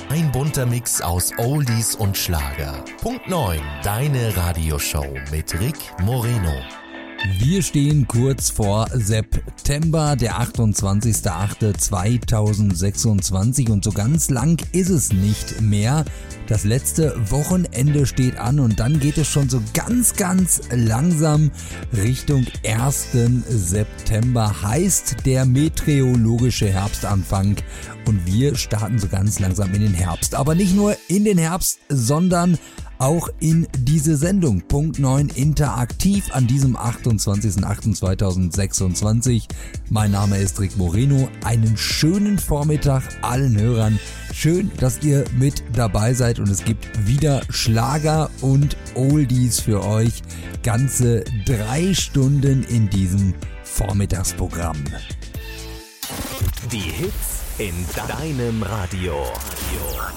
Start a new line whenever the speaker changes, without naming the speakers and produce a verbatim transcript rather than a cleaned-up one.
Ein bunter Mix aus Oldies und Schlager. Punkt neun, deine Radioshow mit Rick Moreno.
Wir stehen kurz vor September, der achtundzwanzigster achte zweitausendsechsundzwanzig, und so ganz lang ist es nicht mehr. Das letzte Wochenende steht an und dann geht es schon so ganz, ganz langsam Richtung ersten September. Heißt der meteorologische Herbstanfang und wir starten so ganz langsam in den Herbst. Aber nicht nur in den Herbst, sondern auch in diese Sendung. Punkt neun interaktiv an diesem achtundzwanzigsten achten zweitausendsechsundzwanzig. Mein Name ist Rick Moreno. Einen schönen Vormittag allen Hörern. Schön, dass ihr mit dabei seid und es gibt wieder Schlager und Oldies für euch. Ganze drei Stunden in diesem Vormittagsprogramm.
Die Hits in deinem Radio.